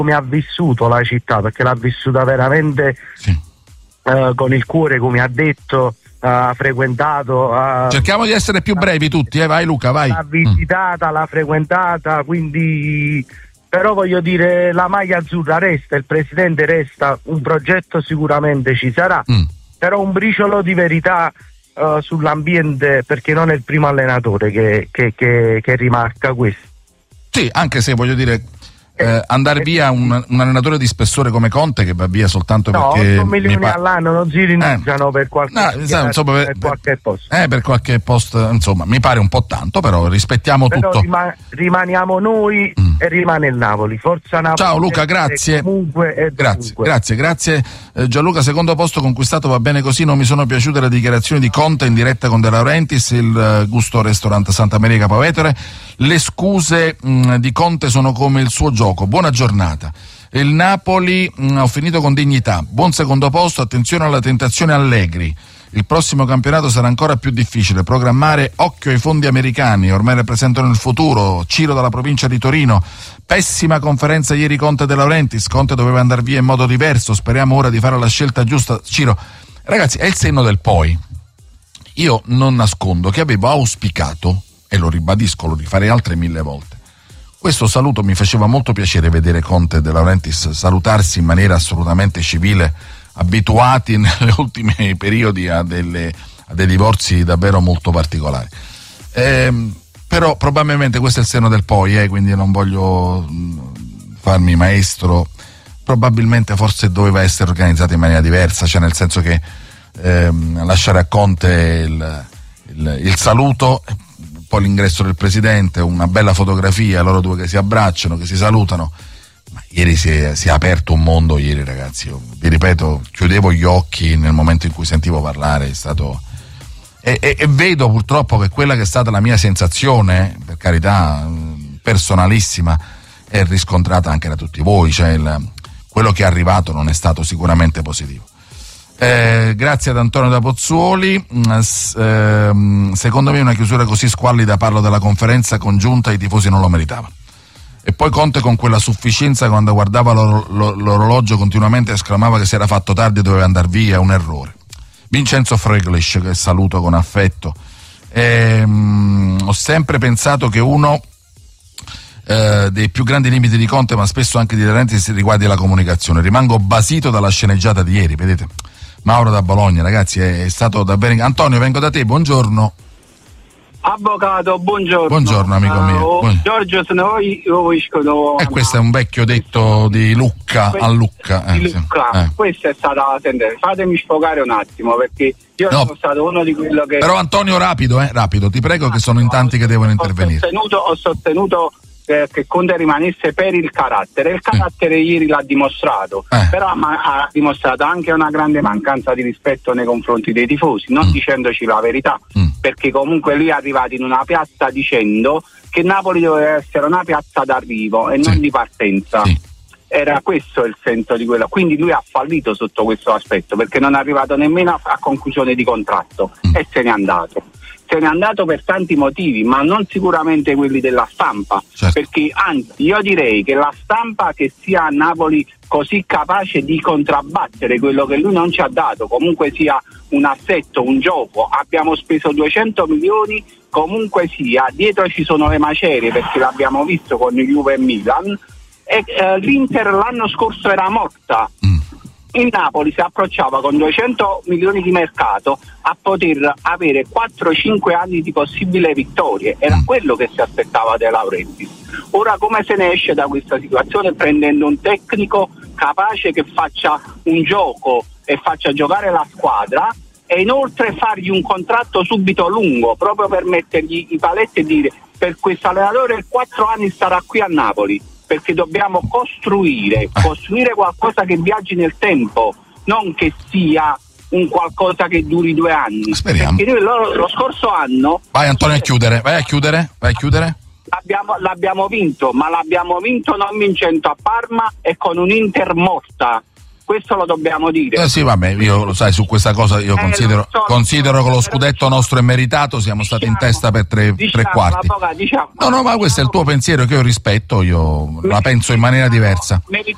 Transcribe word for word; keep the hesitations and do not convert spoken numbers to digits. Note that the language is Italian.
come ha vissuto la città, perché l'ha vissuta veramente sì. uh, con il cuore, come ha detto, ha frequentato. Uh, Cerchiamo di essere più brevi tutti, eh? Vai Luca, vai. L'ha visitata, mm. l'ha frequentata, quindi però voglio dire, la maglia azzurra resta, il presidente resta, un progetto sicuramente ci sarà, mm. però un briciolo di verità uh, sull'ambiente, perché non è il primo allenatore che, che, che, che rimarca questo. Sì, anche se voglio dire eh, andare via un, un allenatore di spessore come Conte, che va via soltanto no, perché otto milioni pa- all'anno non si rinunciano eh. per qualche no, esatto, insomma, per, per qualche posto eh, per qualche posto, insomma, mi pare un po' tanto, però rispettiamo però tutto. Rima- rimaniamo noi mm. e rimane il Napoli. Forza Napoli. Ciao Luca, grazie. Comunque e grazie, comunque. grazie, grazie. Eh, Gianluca, secondo posto conquistato, va bene così. Non mi sono piaciute le dichiarazioni di Conte in diretta con De Laurentiis, il uh, Gusto Ristorante Santa Maria Capo Vetere. Le scuse mh, di Conte sono come il suo gioco. Buona giornata. Il Napoli mh, ho finito con dignità. Buon secondo posto, attenzione alla tentazione Allegri. Il prossimo campionato sarà ancora più difficile. Programmare, occhio ai fondi americani, ormai rappresentano il futuro. Ciro dalla provincia di Torino. Pessima conferenza ieri Conte De Laurentiis. Conte doveva andare via in modo diverso. Speriamo ora di fare la scelta giusta. Ciro, ragazzi, è il senno del poi. Io non nascondo che avevo auspicato, e lo ribadisco, lo rifarei altre mille volte. Questo saluto mi faceva molto piacere vedere Conte e De Laurentiis salutarsi in maniera assolutamente civile, abituati negli ultimi periodi a, delle, a dei divorzi davvero molto particolari. Ehm, però probabilmente questo è il seno del poi, eh, quindi non voglio mh, farmi maestro. Probabilmente forse doveva essere organizzato in maniera diversa, cioè nel senso che ehm, lasciare a Conte il, il, il saluto, poi l'ingresso del presidente, una bella fotografia, loro due che si abbracciano, che si salutano. Ma ieri si è, si è aperto un mondo, ieri ragazzi, io vi ripeto, chiudevo gli occhi nel momento in cui sentivo parlare, è stato e, e, e vedo purtroppo che quella che è stata la mia sensazione, per carità personalissima, è riscontrata anche da tutti voi, cioè il, quello che è arrivato non è stato sicuramente positivo. Eh, grazie ad Antonio da Pozzuoli. Eh, secondo me una chiusura così squallida, parlo della conferenza congiunta, i tifosi non lo meritavano. E poi Conte con quella sufficienza, quando guardava l'or- l'or- l'orologio continuamente esclamava che si era fatto tardi e doveva andare via, un errore. Vincenzo Freglish, che saluto con affetto. Eh, ho sempre pensato che uno eh, dei più grandi limiti di Conte, ma spesso anche di De Laurentiis, riguardi la comunicazione. Rimango basito dalla sceneggiata di ieri, vedete? Mauro da Bologna, ragazzi, è stato davvero. Antonio, vengo da te, buongiorno. Avvocato, buongiorno. Buongiorno amico uh, mio. Oh, Giorgio, se noi io escono. E eh, questo è un vecchio detto di Lucca que- a Lucca. Eh, di Lucca. Sì. Eh. Questa è stata la tendenza. Fatemi sfogare un attimo, perché io no. sono stato uno di quello che. Però Antonio, rapido, eh, rapido, ti prego, che sono in tanti che devono intervenire. Ho sostenuto, ho sostenuto eh, che Conte rimanesse per il carattere. Il carattere eh. ieri l'ha dimostrato, eh. però ma, ha dimostrato anche una grande mancanza di rispetto nei confronti dei tifosi, non mm. dicendoci la verità, mm. perché comunque lui è arrivato in una piazza dicendo che Napoli doveva essere una piazza d'arrivo e non sì. di partenza. Sì. Era questo il senso di quello, quindi lui ha fallito sotto questo aspetto, perché non è arrivato nemmeno a, a conclusione di contratto mm. e se n'è andato. Se n'è andato per tanti motivi, ma non sicuramente quelli della stampa, certo. perché anzi io direi che la stampa che sia a Napoli così capace di contrabbattere quello che lui non ci ha dato, comunque sia un assetto, un gioco, abbiamo speso duecento milioni, comunque sia, dietro ci sono le macerie, perché l'abbiamo visto con Juve e Milan, e eh, l'Inter l'anno scorso era morta. Mm. Il Napoli si approcciava con duecento milioni di mercato a poter avere quattro cinque anni di possibili vittorie, era mm. quello che si aspettava De Laurentiis. Ora come se ne esce da questa situazione? Prendendo un tecnico capace che faccia un gioco e faccia giocare la squadra, e inoltre fargli un contratto subito lungo, proprio per mettergli i paletti e dire: per questo allenatore quattro anni starà qui a Napoli, perché dobbiamo costruire, costruire qualcosa che viaggi nel tempo, non che sia un qualcosa che duri due anni. Speriamo. Perché noi lo, lo scorso anno... Vai Antonio a chiudere, vai a chiudere, vai a chiudere. L'abbiamo, l'abbiamo vinto, ma l'abbiamo vinto non vincendo a Parma e con un Inter morta. Questo lo dobbiamo dire. Eh sì, vabbè, io lo sai, su questa cosa io eh, considero, so, considero che lo scudetto nostro è meritato, siamo stati diciamo, in testa per tre, diciamo, tre quarti. Diciamo, no, no, ma questo è il tuo pensiero che io rispetto, io la penso in maniera diversa.